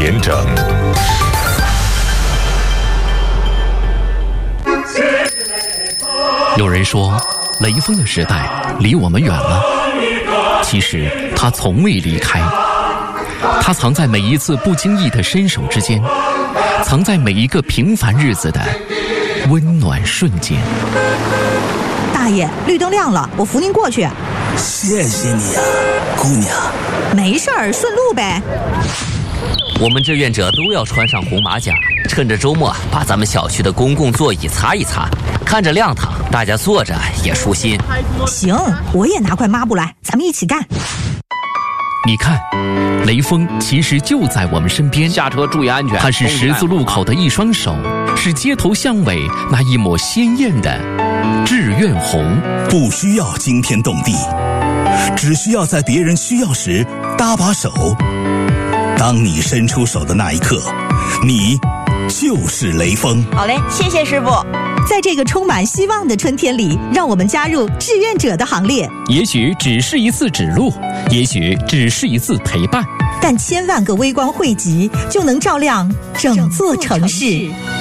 连整。 有人说，雷锋的时代离我们远了，其实他从未离开。他藏在每一次不经意的伸手之间，藏在每一个平凡日子的温暖瞬间。 大爷，绿灯亮了，我扶您过去。 谢谢你啊，姑娘。 没事儿，顺路呗。 我们志愿者都要穿上红马甲，趁着周末把咱们小区的公共座椅擦一擦，看着亮堂，大家坐着也舒心。 行，我也拿块抹布来，咱们一起干。 你看，雷锋其实就在我们身边。 下车注意安全。 他是十字路口的一双手，是街头巷尾那一抹鲜艳的志愿红。 不需要惊天动地，只需要在别人需要时搭把手。当你伸出手的那一刻，你就是雷锋。 好嘞，谢谢师傅。 在这个充满希望的春天里，让我们加入志愿者的行列。 也许只是一次指路，也许只是一次陪伴， 但千万个微光汇集，就能照亮整座城市。